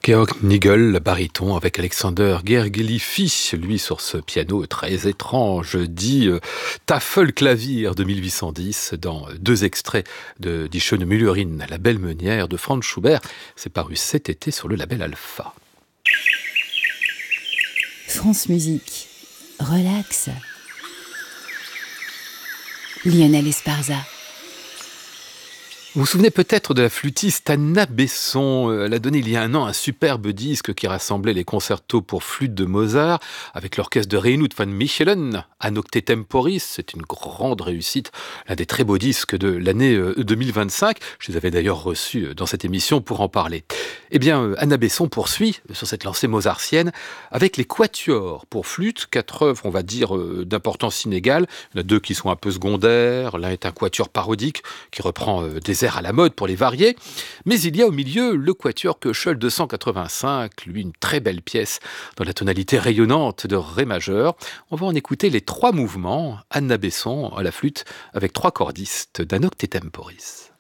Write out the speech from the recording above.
Georg Nigel, le baryton, avec Alexander Gergely, lui sur ce piano très étrange, dit Tafelklavier de 1810, dans deux extraits de Die schöne Müllerin, la belle meunière de Franz Schubert. C'est paru cet été sur le label Alpha. France Musique, relax. Lionel Esparza. Vous vous souvenez peut-être de la flûtiste Anna Besson. Elle a donné il y a un an un superbe disque qui rassemblait les concertos pour flûte de Mozart avec l'orchestre de Reinhard van Michelen, An Nocte Temporis. C'est une grande réussite, l'un des très beaux disques de l'année 2025. Je les avais d'ailleurs reçus dans cette émission pour en parler. Eh bien, Anna Besson poursuit sur cette lancée mozartienne avec les quatuors pour flûte, 4 œuvres, on va dire, d'importance inégale. Il y en a 2 qui sont un peu secondaires. L'un est un quatuor parodique qui reprend des airs à la mode pour les varier. Mais il y a au milieu le quatuor Köchel 285, lui une très belle pièce dans la tonalité rayonnante de Ré majeur. On va en écouter les 3 mouvements, Anna Besson à la flûte avec 3 cordistes d'An Nocte Temporis.